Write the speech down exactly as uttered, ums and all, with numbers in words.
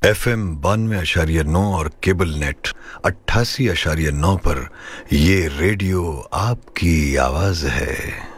F M बानवे अशारिय नौ और cable net अट्ठासी अशारिय नौ पर ये रेडियो आपकी आवाज है।